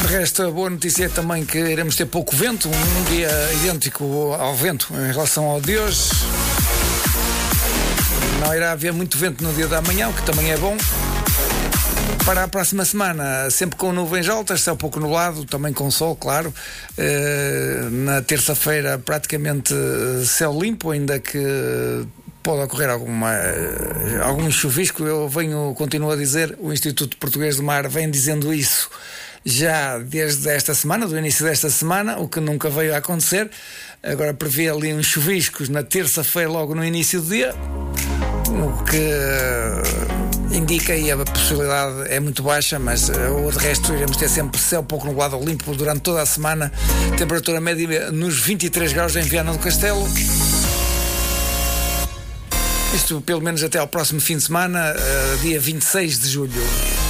De resto, a boa notícia é também que iremos ter pouco vento, um dia idêntico ao vento em relação ao de hoje. Não irá haver muito vento no dia da manhã, o que também é bom. Para a próxima semana, sempre com nuvens altas, céu pouco nublado, também com sol, claro. Na terça-feira, praticamente céu limpo, ainda que pode ocorrer algum chuvisco. Continuo a dizer, o Instituto Português do Mar vem dizendo isso já desde esta semana, do início desta semana, o que nunca veio a acontecer. Agora prevê ali uns chuviscos na terça-feira, logo no início do dia, o que indica, e a possibilidade é muito baixa, mas de resto iremos ter sempre céu pouco nublado ou limpo durante toda a semana. Temperatura média nos 23 graus em Viana do Castelo. Isto pelo menos até ao próximo fim de semana, dia 26 de julho.